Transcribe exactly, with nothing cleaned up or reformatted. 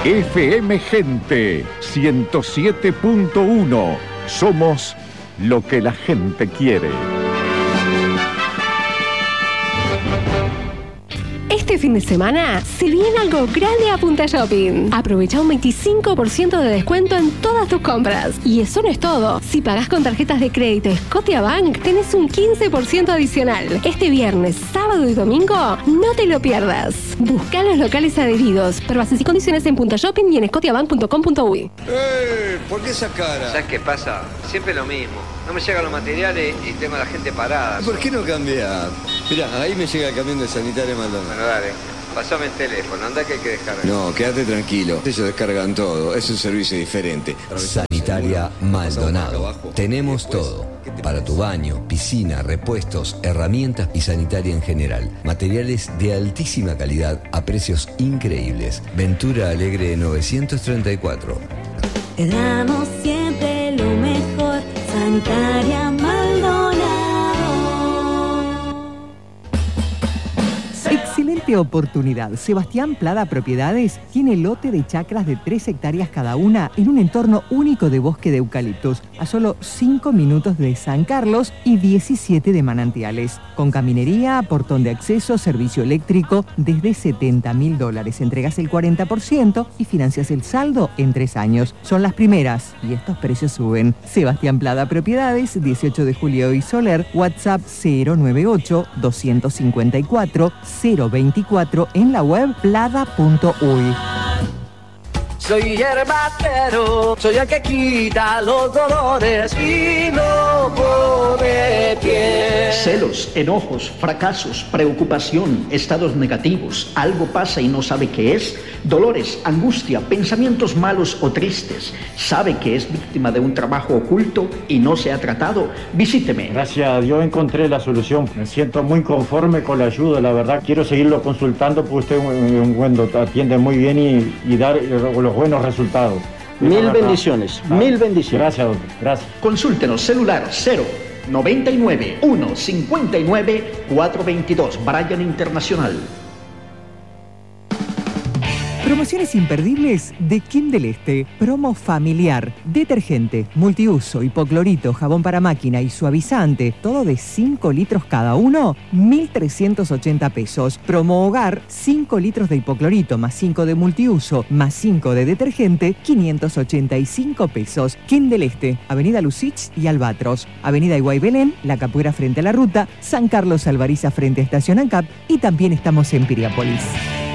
F M Gente ciento siete punto uno. Somos lo que la gente quiere. Este fin de semana se viene algo grande a Punta Shopping. Aprovecha un veinticinco por ciento de descuento en todas tus compras. Y eso no es todo. Si pagás con tarjetas de crédito Scotiabank, tenés un quince por ciento adicional. Este viernes, sábado y domingo, no te lo pierdas. Buscá los locales adheridos. Pero bases y condiciones en Punta Shopping y en scotiabank punto com punto uy. ¡Eh! ¿Por qué esa cara? ¿Sabes qué pasa? Siempre lo mismo. No me llegan los materiales y tengo a la gente parada. ¿Por qué no cambiar? Mirá, ahí me llega el camión de Sanitaria Maldonado. Bueno, dale. Pasame el teléfono, anda que hay que descargar. No, quédate tranquilo. Ellos descargan todo. Es un servicio diferente. Sanitaria Maldonado. Tenemos todo. Para tu baño, piscina, repuestos, herramientas y sanitaria en general. Materiales de altísima calidad a precios increíbles. Ventura Alegre novecientos treinta y cuatro. Te damos siempre lo mejor. Sanitaria Maldonado. Excelente oportunidad. Sebastián Plada Propiedades tiene lote de chacras de tres hectáreas cada una en un entorno único de bosque de eucaliptos, a solo cinco minutos de San Carlos y diecisiete de Manantiales. Con caminería, portón de acceso, servicio eléctrico, desde setenta mil dólares. Entregas el cuarenta por ciento y financias el saldo en tres años. Son las primeras y estos precios suben. Sebastián Plada Propiedades, dieciocho de julio y Soler, WhatsApp cero noventa y ocho, doscientos cincuenta y cuatro, cero veinticuatro, en la web plada punto uy. Soy herbatero, soy el que quita los dolores y no pone pie. Celos, enojos, fracasos, preocupación, estados negativos, algo pasa y no sabe qué es, dolores, angustia, pensamientos malos o tristes, sabe que es víctima de un trabajo oculto y no se ha tratado, visíteme. Gracias a Dios encontré la solución, me siento muy conforme con la ayuda, la verdad quiero seguirlo consultando porque usted es un buen doctor, atiende muy bien y, y dar los buenos resultados. Mil bendiciones, ah, mil bendiciones. Gracias, doctor. Gracias. Consúltenos, celular cero noventa y nueve, uno cincuenta y nueve, cuatrocientos veintidós, Bryan Internacional. Promociones imperdibles de Kim del Este. Promo familiar. Detergente, multiuso, hipoclorito, jabón para máquina y suavizante. Todo de cinco litros cada uno. mil trescientos ochenta pesos. Promo hogar. cinco litros de hipoclorito más cinco de multiuso más cinco de detergente. quinientos ochenta y cinco pesos. Kim del Este. Avenida Lucich y Albatros. Avenida Iguay Belén. La Capuera frente a la ruta. San Carlos Alvariza frente a Estación ANCAP. Y también estamos en Piriápolis.